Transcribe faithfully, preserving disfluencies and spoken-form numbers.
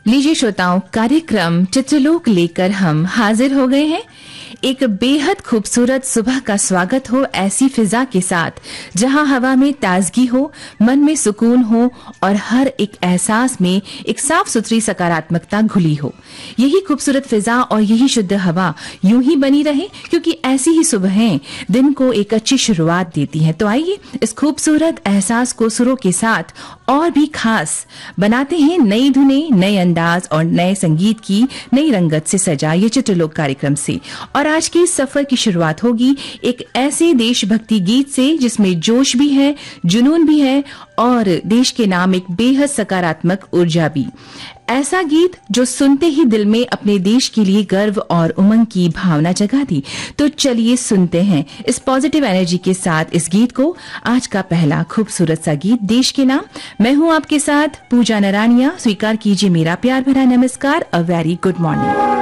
लीजिए श्रोताओं, कार्यक्रम चित्रलोक लेकर हम हाजिर हो गए हैं। एक बेहद खूबसूरत सुबह का स्वागत हो ऐसी फिजा के साथ, जहां हवा में ताजगी हो, मन में सुकून हो और हर एक एहसास में एक साफ सुथरी सकारात्मकता घुली हो। यही खूबसूरत फिजा और यही शुद्ध हवा यूं ही बनी रहे, क्योंकि ऐसी ही सुबहें दिन को एक अच्छी शुरुआत देती हैं। तो आइए इस खूबसूरत एहसास को सुरों के साथ और भी खास बनाते हैं। नई धुनें, नए अंदाज और नए संगीत की नई रंगत से सजा ये चित्रलोक कार्यक्रम से। और आज के इस सफर की शुरुआत होगी एक ऐसे देशभक्ति गीत से जिसमें जोश भी है, जुनून भी है और देश के नाम एक बेहद सकारात्मक ऊर्जा भी। ऐसा गीत जो सुनते ही दिल में अपने देश के लिए गर्व और उमंग की भावना जगा दी। तो चलिए सुनते हैं इस पॉजिटिव एनर्जी के साथ इस गीत को। आज का पहला खूबसूरत सा गीत देश के नाम। मैं हूं आपके साथ पूजा नरानिया। स्वीकार कीजिए मेरा प्यार भरा नमस्कार। A very good morning.